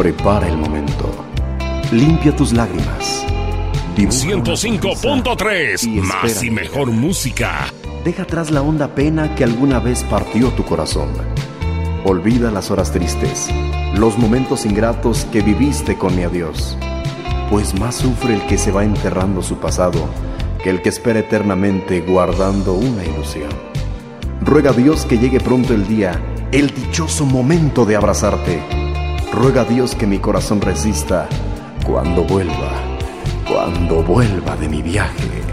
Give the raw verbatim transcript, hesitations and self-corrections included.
Prepara el momento. Limpia tus lágrimas. ciento cinco punto tres, más y mejor música. Deja atrás la honda pena que alguna vez partió tu corazón. Olvida las horas tristes, los momentos ingratos que viviste con mi adiós. Pues más sufre el que se va enterrando su pasado que el que espera eternamente guardando una ilusión. Ruega a Dios que llegue pronto el día, el dichoso momento de abrazarte. Ruega a Dios que mi corazón resista cuando vuelva, cuando vuelva de mi viaje.